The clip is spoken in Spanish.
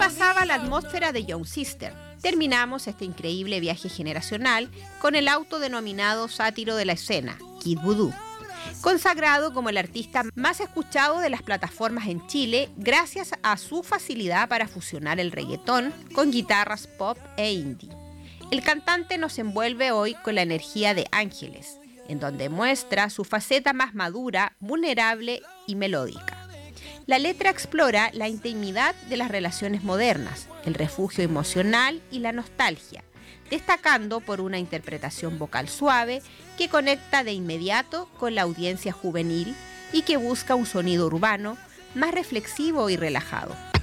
pasaba la atmósfera de Young Sister. Terminamos este increíble viaje generacional con el autodenominado sátiro de la escena, Kid Voodoo, consagrado como el artista más escuchado de las plataformas en Chile gracias a su facilidad para fusionar el reggaetón con guitarras pop e indie. El cantante nos envuelve hoy con la energía de Ángeles, en donde muestra su faceta más madura, vulnerable y melódica. La letra explora la intimidad de las relaciones modernas, el refugio emocional y la nostalgia, destacando por una interpretación vocal suave que conecta de inmediato con la audiencia juvenil y que busca un sonido urbano más reflexivo y relajado.